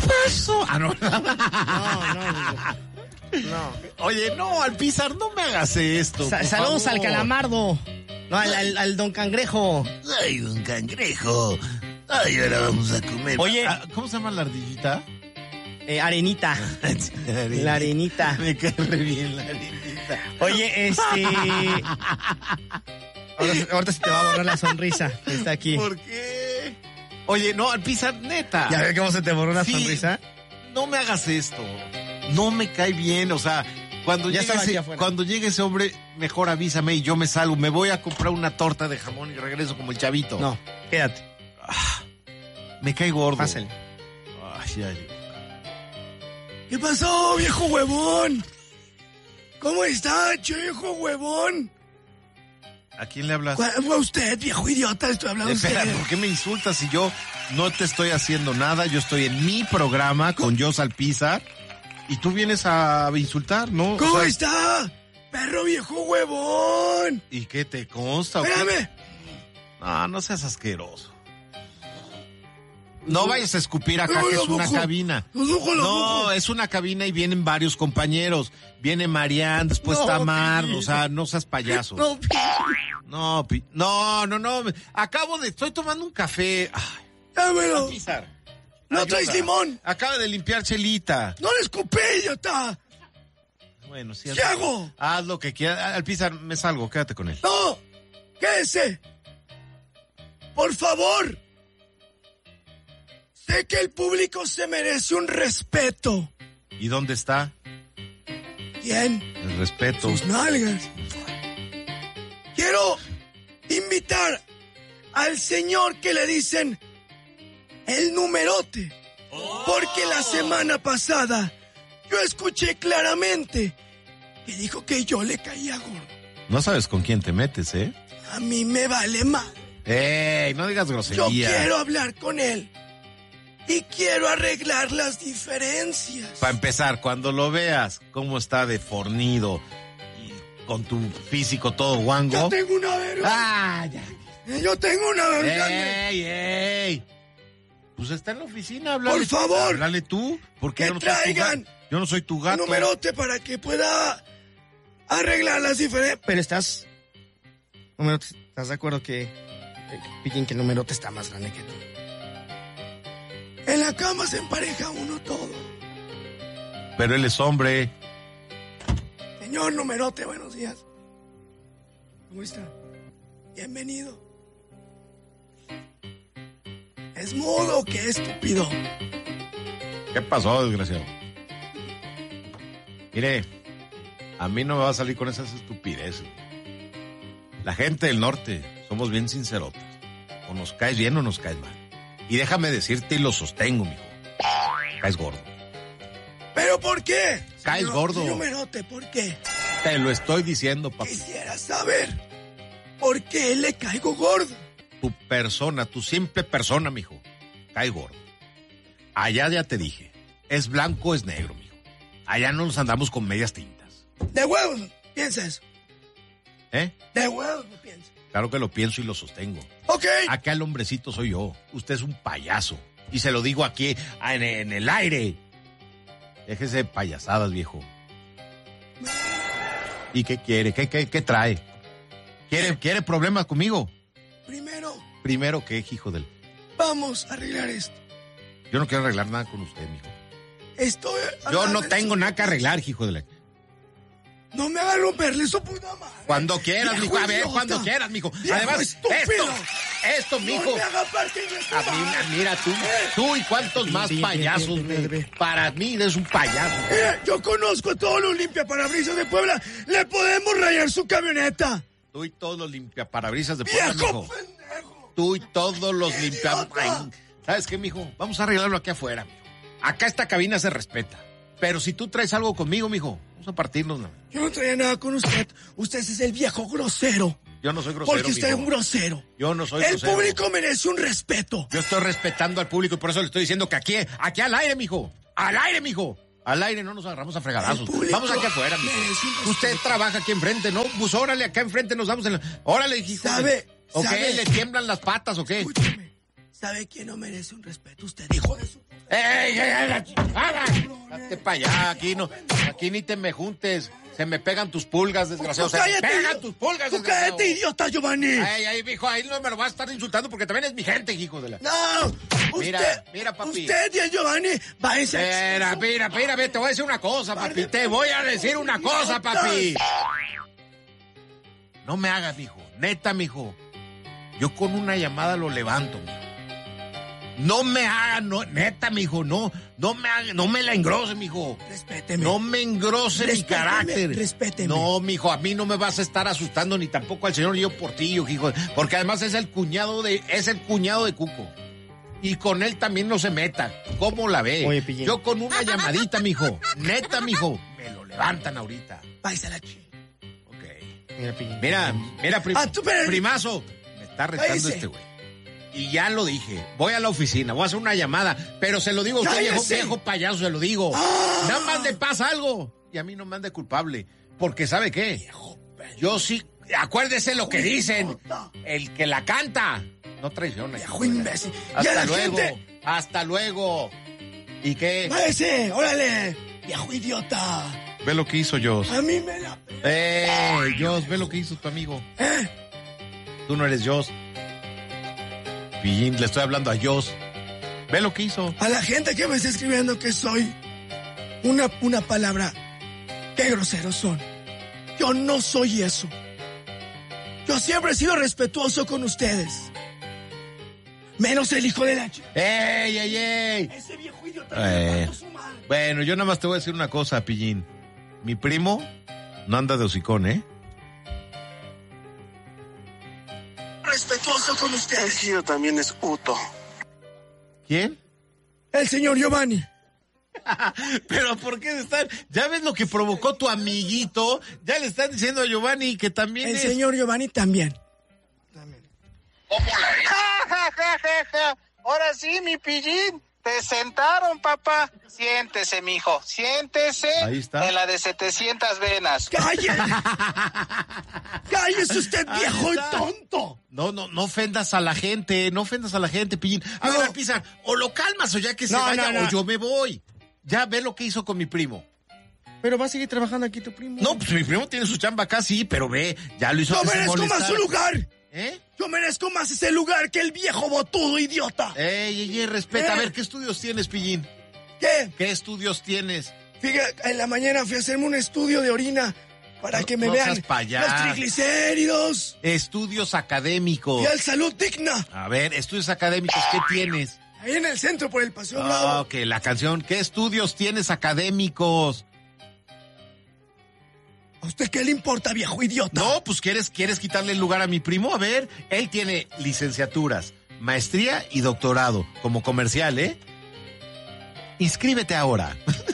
pasó? Ah, no. No. Oye, no, Alpizar, no me hagas esto. Saludos favor. al Calamardo. No, al Don Cangrejo. Ay, un cangrejo. Ay, ahora vamos a comer. Oye. ¿Cómo se llama la ardillita? Arenita. La arenita. Me cae re bien la arenita. Oye, ahorita se te va a borrar la sonrisa que está aquí. ¿Por qué? Oye, no, Alpizar, neta. ¿Ya ves cómo se te borró la sonrisa? No me hagas esto. No me cae bien, o sea, cuando llegue ese hombre, mejor avísame y yo me salgo. Me voy a comprar una torta de jamón y regreso como el chavito. No, quédate. Me cae gordo. Pásale. Ay, ay. ¿Qué pasó, viejo huevón? ¿Cómo está, viejo huevón? ¿A quién le hablas? A usted, viejo idiota, estoy hablando Espera, ¿por qué me insultas si yo no te estoy haciendo nada? Yo estoy en mi programa con Jos Alpizar y tú vienes a insultar, ¿no? ¿Cómo está? Perro viejo huevón. ¿Y qué te consta? Espérame. No seas asqueroso. No vayas a escupir acá, que es una cabina. No, es una cabina y vienen varios compañeros. Viene Marian, después Tamar, o sea, no seas payaso. No. Estoy tomando un café. Ay, dámelo. Alpizar, No ayuda. traes limón. Acaba de limpiar Chelita. No le escupé, idiota. Bueno, sí. ¿Qué hago? Haz lo que quieras. Alpizar, me salgo, quédate con él. No, quédese. Por favor. Sé que el público se merece un respeto. ¿Y dónde está ¿Quién? el respeto? Sus nalgas. Quiero invitar al señor que le dicen el numerote. Porque la semana pasada yo escuché claramente que dijo que yo le caía gordo. No sabes con quién te metes, ¿eh? A mí me vale mal. ¡Ey! No digas Yo grosería. quiero hablar con él. Y quiero arreglar las diferencias. Para empezar, cuando lo veas, cómo está de fornido y con tu físico todo guango. Yo tengo una verga. ¡Ah, ya! Yo tengo una verga. ¡Ey! Pues está en la oficina, háblale. Por favor. Háblale tú, porque Que yo no soy tu traigan gato. Yo no soy tu Un gato. numerote para que pueda arreglar las diferencias. Pero estás... Numerote, ¿estás de acuerdo que Piquín, que el numerote está más grande que tú? En la cama se empareja uno todo. Pero él es hombre. Señor numerote, buenos días. ¿Cómo está? Bienvenido. ¿Es mudo o qué estúpido? ¿Qué pasó, desgraciado? Mire, a mí no me va a salir con esas estupideces. La gente del norte somos bien sincerotes. O nos caes bien o nos caes mal. Y déjame decirte y lo sostengo, mijo. Caes gordo. ¿Pero por qué? Caes gordo. Numerote, ¿por qué? Te lo estoy diciendo, papi. Quisiera saber por qué le caigo gordo. Tu persona, tu simple persona, mijo, cae gordo. Allá ya te dije, es blanco o es negro, mijo. Allá no nos andamos con medias tintas. De huevos, piensa eso. ¿Eh? De huevos, no piensa. Claro que lo pienso y lo sostengo. Ok. Acá el hombrecito soy yo. Usted es un payaso. Y se lo digo aquí en el aire. Déjese de payasadas, viejo. ¿Y qué quiere? ¿Qué trae? ¿Quiere problemas conmigo? ¿Primero qué, hijo del...? Vamos a arreglar esto. Yo no quiero arreglar nada con usted, mijo. Yo no tengo nada que arreglar, hijo de la... No me haga romperle su puta madre. Cuando quieras, mijo. A ver, cuando quieras, mijo. Además, esto, mijo. No me haga partir de su madre. Mira tú y cuántos más payasos. Para mí eres un payaso. Yo conozco a todos los limpiaparabrisas de Puebla. Le podemos rayar su camioneta. Tú y todos los limpiaparabrisas de Puebla, ¡Viejo mijo. pendejo! Tú y todos los limpiaparabrisas. ¿Sabes qué, mijo? Vamos a arreglarlo aquí afuera, mijo. Acá esta cabina se respeta. Pero si tú traes algo conmigo, mijo, vamos a partirnos. ¿No? Yo no traía nada con usted. Usted es el viejo grosero. Yo no soy grosero, porque usted mijo. es un grosero. Yo no soy el grosero. El público merece un respeto. Yo estoy respetando al público y por eso le estoy diciendo que aquí al aire, mijo. Al aire, mijo. Al aire no nos agarramos a fregadazos. Vamos aquí afuera, mijo. Usted trabaja aquí enfrente, ¿no? Pues órale, acá enfrente nos damos en la... Órale, hijo. ¿Sabe? ¿O qué? ¿Le tiemblan las patas o qué? Escúchame. ¿Sabe quién no merece un respeto? Usted, hijo de su... ¡Ey! Date para allá, aquí ni te me juntes. Se me pegan tus pulgas, desgraciado. ¡Cállate! Se me pegan tus pulgas, ¡Tú cállate, idiota, Giovanni! Ay, mijo, ahí no me lo vas a estar insultando porque también es mi gente, hijo de la... ¡No! Mira, papi. Usted y el Giovanni, váyanse. Mira, te voy a decir una cosa, papi. Te voy a decir una cosa, papi. No me hagas, mijo. Neta, mijo. Yo con una llamada lo levanto, mijo. No me haga, neta, mijo, no me la engrose, mijo. Respéteme. No me engrose mi carácter. Respéteme. No, mijo, a mí no me vas a estar asustando ni tampoco al señor Yo Portillo, hijo, porque además es el cuñado de Cuco. Y con él también no se meta. ¿Cómo la ve? Oye, Pillín. Yo con una llamadita, mijo. Neta, mijo, me lo levantan ahorita. Váyase a la chi. Ok. Mira, primazo. Me está retando Cállese. este güey. Y ya lo dije, voy a la oficina, voy a hacer una llamada, pero se lo digo a usted, viejo payaso, se lo digo. Nada más le pasa algo y a mí no me ande culpable, porque ¿sabe qué? Yo sí, acuérdese lo que dicen, el que la canta no traiciona. Viejo imbécil. Hasta luego. ¿Y qué? Váyase, órale, viejo idiota. Ve lo que hizo Joss. A mí me la... Joss, ve lo que hizo tu amigo. Tú no eres Joss. Pillín, le estoy hablando a Joss. Ve lo que hizo. A la gente que me está escribiendo que soy una palabra. Qué groseros son. Yo no soy eso. Yo siempre he sido respetuoso con ustedes. Menos el hijo de la chica. ¡Ey! Ese viejo idiota me mató su madre. Bueno, yo nada más te voy a decir una cosa, Pillín. Mi primo no anda de hocicón, ¿eh? Respetuoso con ustedes. El también es Uto. ¿Quién? El señor Giovanni. Pero ¿por qué están? ¿Ya ves lo que provocó tu amiguito? Ya le están diciendo a Giovanni que también El señor Giovanni también. ¿Cómo la es? Ahora sí, mi Pillín. Te sentaron, papá. Siéntese, mijo. Siéntese. Ahí está. En la de 700 venas. ¡Cállese! ¡Cállese usted, viejo y tonto! No ofendas a la gente, Pillín. A ver, Alpizar, o lo calmas o ya que se vaya, o yo me voy. Ya ve lo que hizo con mi primo. Pero va a seguir trabajando aquí tu primo. No, pues mi primo tiene su chamba acá, sí, pero ve, ya lo hizo. ¡Yo merezco más su lugar! ¿Eh? Yo merezco más ese lugar que el viejo botudo idiota. Ey, respeta. A ver, ¿qué estudios tienes, Pillín? ¿Qué? ¿Qué estudios tienes? Fíjate, en la mañana fui a hacerme un estudio de orina para que me vean los triglicéridos. Estudios académicos. Y al salud digna. A ver, estudios académicos, ¿qué tienes? Ahí en el centro, por el Paseo Bravo. Ok, la canción. ¿Qué estudios tienes académicos? ¿A usted qué le importa, viejo idiota? No, pues ¿quieres quitarle el lugar a mi primo? A ver, él tiene licenciaturas, maestría y doctorado como comercial, ¿eh? Inscríbete ahora.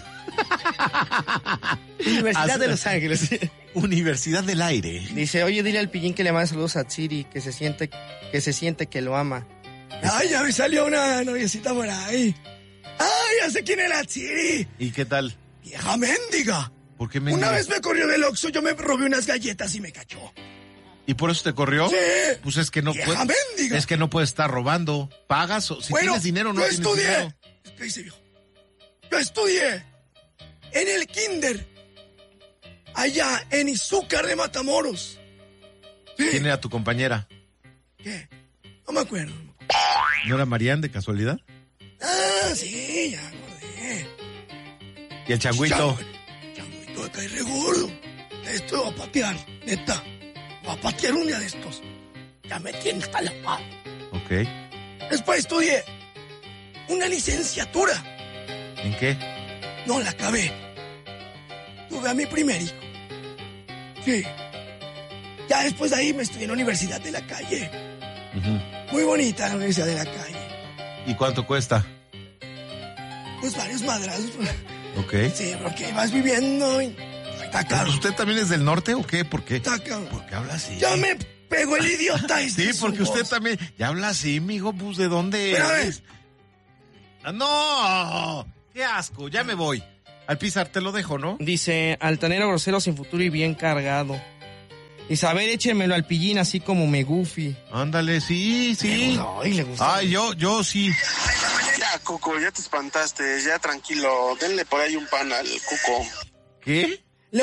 Universidad de Los Ángeles. Universidad del Aire. Dice, oye, dile al Pillín que le mande saludos a Tsiri, que se siente que lo ama. Ay, ya me salió una noviecita por ahí. Ay, ya sé quién es la Tsiri. ¿Y qué tal? Vieja mendiga. ¿Por qué me Una vez me corrió del Oxxo, yo me robé unas galletas y me cachó. ¿Y por eso te corrió? Sí. Pues es que no Vieja puede. mendiga. Es que no puedes estar robando. Pagas o si tienes dinero no yo tienes estudié. dinero. ¿Qué dice, viejo? Yo estudié en el kinder allá en Izúcar de Matamoros. Sí. ¿Quién era tu compañera? ¿Qué? No me acuerdo. ¿No era Marian de casualidad? Ah, sí, ya acordé. ¿Y el changuito? Changuito acá es re gordo. Esto va a patear, neta. Va a patear un día de estos. Ya me tiene hasta la paz. Ok. Después estudié una licenciatura. ¿En qué? No la acabé. Tuve a mi primer hijo. Sí. Ya después de ahí me estudié en la Universidad de la Calle. Uh-huh. Muy bonita la Universidad de la Calle. ¿Y cuánto cuesta? Pues varios madrazos. Ok. Sí, porque vas viviendo y está caro. ¿Usted también es del norte o qué? ¿Por qué? Está caro. ¿Por qué habla así? Ya me pegó el idiota. Sí, porque usted también... Ya habla así, mijo, pues ¿de dónde Pero eres? ¡No! ¡Qué asco! Ya me voy. Alpizar, te lo dejo, ¿no? Dice, altanero, grosero, sin futuro y bien cargado. Isabel, échenmelo al pillín así como me goofy. Ándale, sí. Ay, le gusta. Ay, yo sí. Ya, Cuco, ya te espantaste, ya tranquilo. Denle por ahí un pan al Cuco. ¿Qué?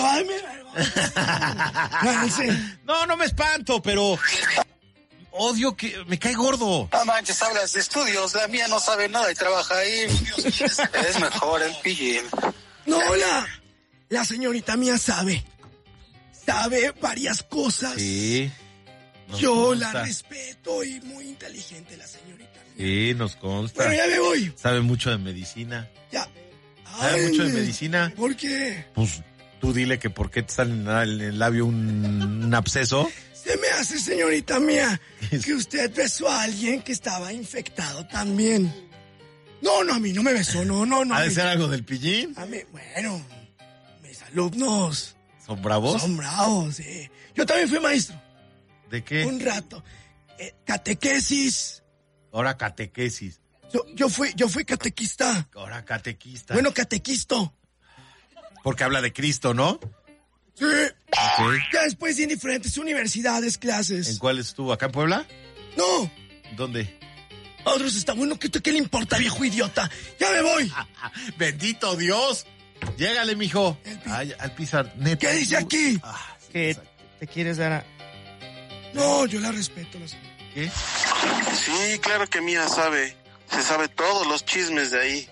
No me espanto, pero odio que me cae gordo. No manches, hablas de estudios. La mía no sabe nada y trabaja ahí. Es mejor el pillín. No, la señorita mía sabe varias cosas. Sí. Yo la respeto y muy inteligente la señorita mía. Sí, nos consta. Pero ya me voy. Sabe mucho de medicina. Ya. ¿Sabe mucho de medicina? ¿Por qué? Pues tú dile que por qué te sale en el labio un absceso. Se me hace, señorita mía, que usted besó a alguien que estaba infectado también. No, a mí no me besó, no. ¿Ha de ser algo del pillín? A mí, bueno, mis alumnos. ¿Son bravos? Son bravos, sí. Yo también fui maestro. ¿De qué? Un rato. Catequesis. Ahora catequesis. Yo fui catequista. Ahora catequista. Bueno, catequisto. Porque habla de Cristo, ¿no? Sí. Ok. Ya después en diferentes universidades, clases. ¿En cuál estuvo? ¿Acá en Puebla? No. ¿Dónde? Otros está bueno. ¿Qué le importa, viejo idiota? Ya me voy. ¡Bendito Dios! Llégale, mijo. Ay, Alpizar, neta. ¿Qué dice aquí? Que te quieres dar a... No, yo la respeto, la señora. ¿Qué? Sí, claro que Mía sabe. Se sabe todos los chismes de ahí.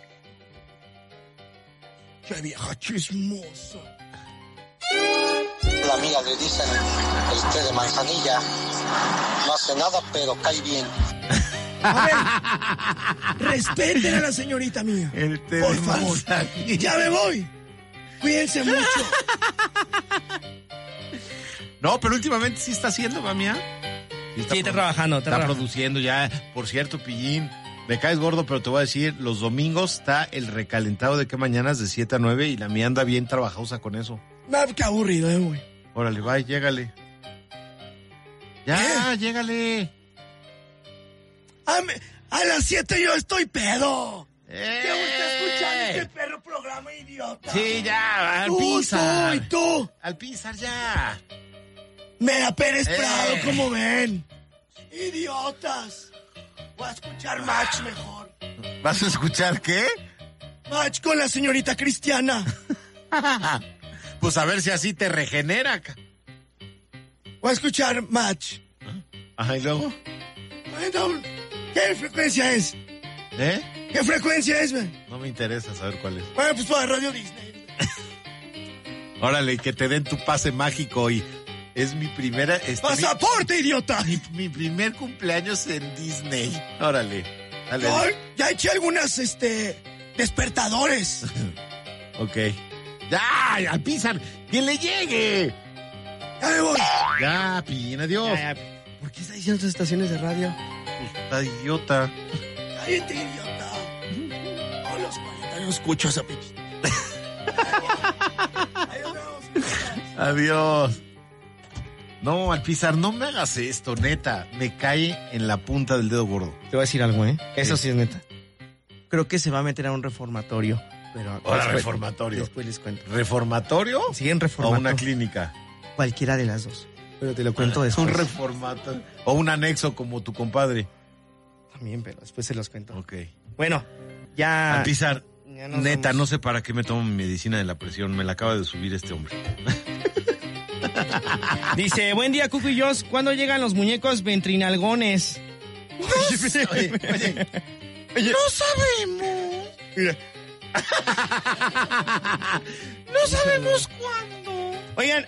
Qué vieja chismosa. La amiga le dicen el té de manzanilla. No hace nada, pero cae bien. A ver, respeten a la señorita mía. El té por de favor. manzanilla. Ya me voy. Cuídense mucho. No, pero últimamente sí está haciendo, mamía. Sí, está trabajando. Está produciendo ya. Por cierto, Pillín, me caes gordo, pero te voy a decir, los domingos está el recalentado de que mañanas de 7 a 9 y la mía anda bien trabajosa con eso. Qué aburrido, güey. Órale, bye, llégale. Ya, llégale. A las 7 yo estoy pedo. ¿Qué usted escuchando este perro programa, idiota? Sí, ya, Alpizar. ¿Y tú? Alpizar, ya. Mira, Pérez Prado, ¿cómo ven? Idiotas. Voy a escuchar Match mejor. ¿Vas a escuchar qué? Match con la señorita Cristiana. Pues a ver si así te regenera. Voy a escuchar Match. Ajá, ¿y luego? Bueno, ¿qué frecuencia es? ¿Eh? ¿Qué frecuencia es, man? No me interesa saber cuál es. Bueno, pues para Radio Disney. Órale, que te den tu pase mágico y es mi primera... ¡Pasaporte, idiota! Mi primer cumpleaños en Disney. Órale. Dale. No, ya eché algunas, despertadores. Ok. ¡Ya! ¡Alpizar! ¡Que le llegue! Ya me voy. Ya, Pillín, adiós. Ya. ¿Por qué está diciendo otras estaciones de radio? Pues está idiota. Cállate, idiota. A los 40 años escucho esa pinche. Adiós. No, Alpizar, no me hagas esto, neta. Me cae en la punta del dedo gordo. Te voy a decir algo, ¿eh? Eso sí es neta. Creo que se va a meter a un reformatorio. Pero Ahora reformatorio. Después les cuento. ¿Reformatorio? Sí, en ¿O reformatorio. una clínica? Cualquiera de las dos. Pero te lo cuento después. Un reformatorio. O un anexo como tu compadre. También, pero después se los cuento. Ok. Bueno, ya... Alpizar, ya nos neta, vamos. no sé para qué me tomo mi medicina de la presión. Me la acaba de subir este hombre. Dice, buen día, Cuco y Jos. ¿Cuándo llegan los muñecos ventrinalgones? Oye, no sabemos. Mira. No sabemos cuándo. Oigan,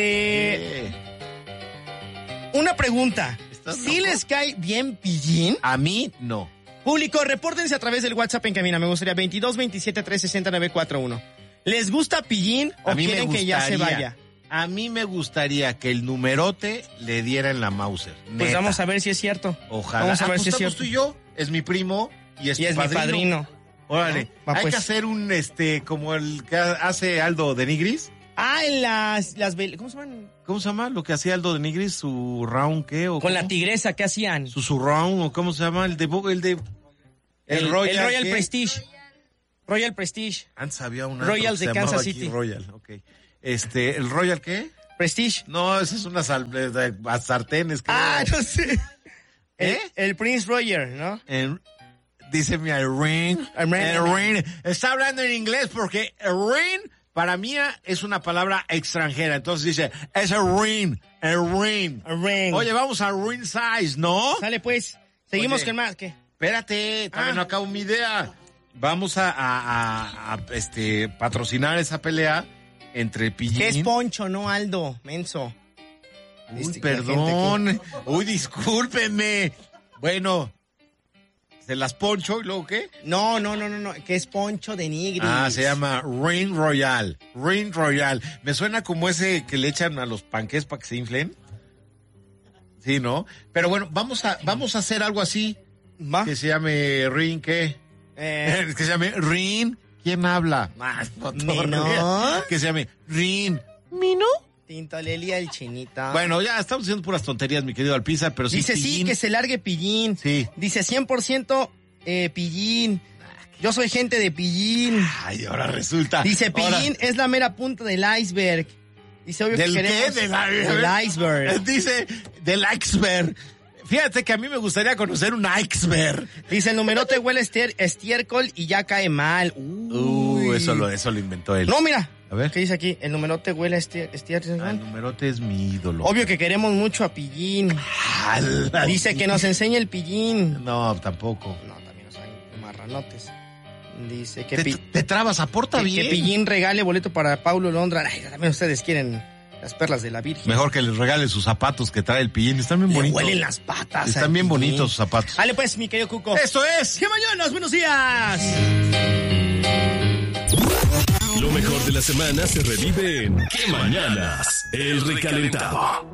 una pregunta. ¿Estás ¿Sí loco? les cae bien Pillín? A mí, no. Público, repórtense a través del WhatsApp en cabina. Me gustaría 22 27 360 941. ¿Les gusta Pillín o A mí me quieren que ya se vaya? A mí me gustaría que el numerote le diera en la Mauser. Pues neta. vamos a ver si es cierto. Ojalá. Vamos a ver si es Apostamos cierto. tú y yo. Es mi primo y es, Y es mi padrino. Órale. Va, Hay pues. que hacer un, como el que hace Aldo de Nigris. Ah, en las ¿cómo se llaman? ¿Cómo se llama lo que hacía Aldo de Nigris? ¿Su round qué? ¿O Con cómo? la tigresa, ¿qué hacían? Su round, ¿o cómo se llama? El Royal. ¿qué? Prestige. Royal Prestige. Antes había una Royal otra que de se llamaba Kansas aquí City. Royal, ok. ¿El Royal qué? Prestige. No, esa es una sartenes, creo. Ah, no sé. ¿Eh? El Prince Roger, ¿no? Dice mi Irene. Está hablando en inglés porque Irene, para mí, es una palabra extranjera. Entonces dice, es Irene. Oye, vamos a Irene Size, ¿no? Sale pues. Seguimos Oye, con más. ¿Qué? Espérate, todavía no acabo mi idea. Vamos a patrocinar esa pelea entre Pillín. ¿Qué es Poncho, no Aldo? Menso. Uy, perdón. Uy, discúlpenme. Bueno, ¿se las poncho y luego qué? No. ¿Qué es Poncho de Nigris? Ah, se llama Reign Royal. Me suena como ese que le echan a los panqués para que se inflen. Sí, ¿no? Pero bueno, vamos a hacer algo así. ¿Va? Que se llame Reign, ¿qué? Que se llame Reign. ¿Quién habla? ¿Mino? Que se llame Reign. ¿Mino? Tintolelia el chinita. Bueno, ya estamos haciendo puras tonterías, mi querido Alpiza, pero sí. Dice Pillín. sí, que se largue Pillín. Sí. Dice 100% Pillín. Yo soy gente de Pillín. Ay, ahora resulta. Dice Pillín es la mera punta del iceberg. Dice obvio ¿Del que qué? Del iceberg. Dice del iceberg. Fíjate que a mí me gustaría conocer un iceberg. Dice el numerote huele estiércol y ya cae mal. Uy. Eso lo inventó él. No, mira. A ver. ¿Qué dice aquí? El numerote huele estiércol. El numerote es mi ídolo. Obvio que queremos mucho a Pillín. Dice que nos enseñe el Pillín. No, tampoco. No, también nos hay marranotes. Dice que te trabas, aporta bien. Que Pillín regale boleto para Paulo Londra. Ay, también ustedes quieren las perlas de la Virgen. Mejor que les regale sus zapatos que trae el Pillín. Están bien bonitos. Huelen las patas. Están bien bonitos sus zapatos. Dale pues, mi querido Cuco. Esto es ¡Qué mañanas! ¡Buenos días! Lo mejor de la semana se revive en ¡Qué mañanas! El recalentado.